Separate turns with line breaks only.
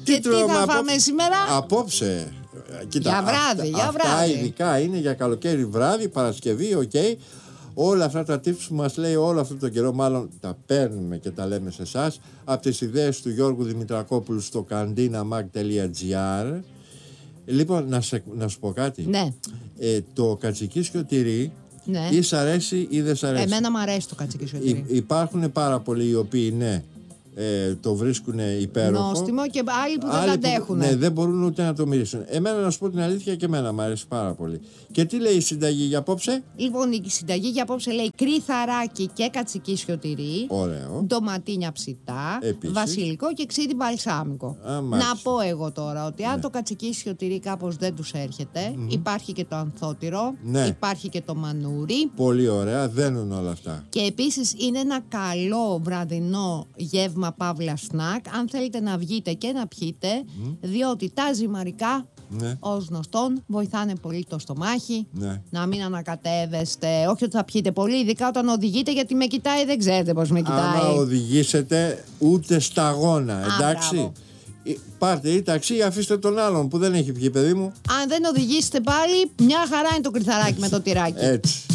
τι θα φάμε σήμερα?
Απόψε. Κοίτα,
για βράδυ, για βράδυ.
Αυτά ειδικά είναι για καλοκαίρι βράδυ, Παρασκευή, Όλα αυτά τα tips που μας λέει όλο αυτό το καιρό, μάλλον τα παίρνουμε και τα λέμε σε εσάς από τις ιδέες του Γιώργου Δημητρακόπουλου στο kandinamag.gr. Λοιπόν, να σου πω κάτι.
Ναι.
Το κατσικίσιο τυρί,
ναι,
ή σ' αρέσει ή δεν σ' αρέσει.
Εμένα μου αρέσει το κατσικίσιο τυρί.
Υπάρχουν πάρα πολλοί οι οποίοι το βρίσκουν υπέροχο.
Νόστιμο, και άλλοι που δεν αντέχουν.
Ναι, δεν μπορούν ούτε να το μυρίσουν. Εμένα, να σου πω την αλήθεια, και εμένα μου αρέσει πάρα πολύ. Και τι λέει η συνταγή για απόψε?
Λοιπόν, η συνταγή για απόψε λέει κρυθαράκι και κατσικίσιο τυρί.
Ωραίο.
Ντοματίνια ψητά.
Επίσης.
Βασιλικό και ξύδι μπαλσάμικο. Να πω εγώ τώρα ότι αν το κατσικίσιο τυρί κάπως δεν τους έρχεται, υπάρχει και το ανθότυρο, υπάρχει και το μανούρι.
Πολύ ωραία, δένουν όλα αυτά.
Και επίσης είναι ένα καλό βραδινό γεύμα παύλα σνακ, αν θέλετε να βγείτε και να πιείτε, διότι τα ζυμαρικά, ως γνωστόν, βοηθάνε πολύ το στομάχι, να μην ανακατεύεστε. Όχι ότι θα πιείτε πολύ, ειδικά όταν οδηγείτε, γιατί με κοιτάει, δεν ξέρετε πώς με κοιτάει.
Άμα οδηγήσετε, ούτε σταγόνα, εντάξει. Πάρτε ή ταξί ή αφήστε τον άλλον που δεν έχει πιει, παιδί μου.
Αν δεν οδηγήσετε πάλι, μια χαρά είναι το κρυθαράκι με το τυράκι.
Έτσι.